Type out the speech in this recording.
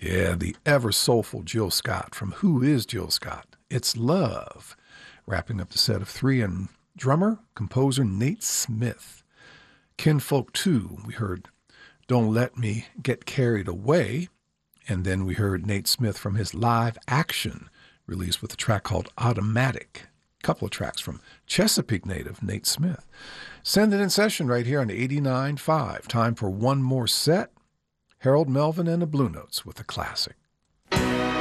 Yeah, the ever soulful Jill Scott from Who is Jill Scott? It's Love. Wrapping up the set of three, and drummer, composer Nate Smith. Kinfolk 2, we heard Don't Let Me Get Carried Away. And then we heard Nate Smith from his Live Action release with a track called Automatic. A couple of tracks from Chesapeake native Nate Smith. Send it in session right here on 89.5. Time for one more set. Harold Melvin and the Blue Notes with a classic.